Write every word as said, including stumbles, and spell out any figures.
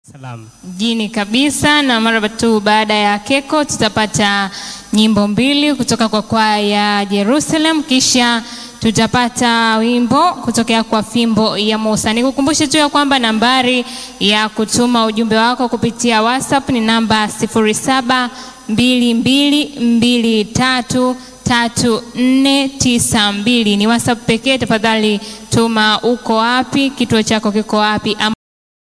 Salam. Mjini kabisa, na mara tu baada ya keko tutapata nyimbo mbili kutoka kwa kwaya ya Jerusalem, kisha tutapata wimbo kutokea kwa Fimbo ya Musa. Nikukumbushe tu ya kwamba nambari ya kutuma ujumbe wako kupitia WhatsApp ni namba sifuri saba mbili mbili mbili tatu tatu nne tisa mbili. Ni WhatsApp pekee. Tafadhali tuma uko wapi, kituo chako kiko wapi, ama